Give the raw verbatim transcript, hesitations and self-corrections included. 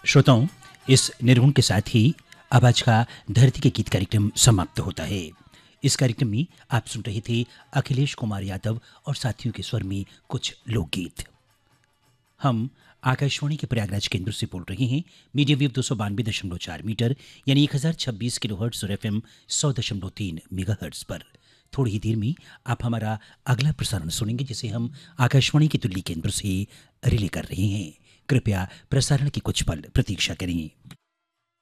श्रोताओं, इस निर्गुण के साथ ही अब आज का धरती के गीत कार्यक्रम समाप्त होता है। इस कार्यक्रम में आप सुन रहे थे अखिलेश कुमार यादव और साथियों के स्वर में कुछ लोकगीत। हम आकाशवाणी के प्रयागराज केंद्र से बोल रहे हैं। मीडियम वेव दो सौ बानवे दशमलव चार मीटर यानी एक हजार छब्बीस किलो हर्ट्स और एफ एम सौ दशमलव तीन मेगा हर्ट्स पर। थोड़ी ही देर में आप हमारा अगला प्रसारण सुनेंगे, जिसे हम आकाशवाणी के दिल्ली केंद्र से रिले कर रहे हैं। कृपया प्रसारण की कुछ पल प्रतीक्षा करें।